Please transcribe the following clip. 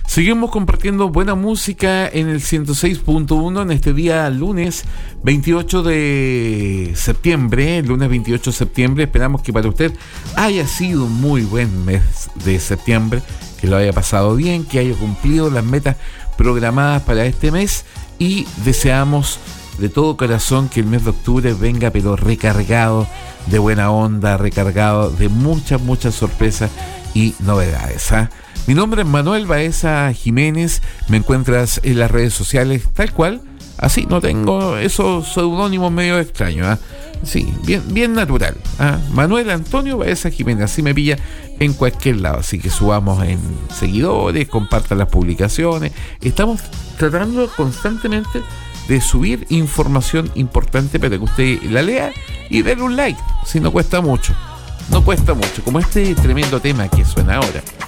Seguimos compartiendo buena música en el 106.1 en este día lunes 28 de septiembre. Lunes 28 de septiembre. Esperamos que para usted haya sido un muy buen mes de septiembre, que lo haya pasado bien, que haya cumplido las metas programadas para este mes, y deseamos de todo corazón que el mes de octubre venga pero recargado de buena onda, recargado de muchas sorpresas y novedades, ¿ah? Mi nombre es Manuel Baeza Jiménez, me encuentras en las redes sociales tal cual, así, no tengo esos seudónimos medio extraños, ¿ah? Sí, bien natural, ¿ah? Manuel Antonio Baeza Jiménez, así me pilla en cualquier lado, así que subamos en seguidores, compartan las publicaciones, estamos tratando constantemente de subir información importante para que usted la lea y denle un like, si no cuesta mucho, como este tremendo tema que suena ahora.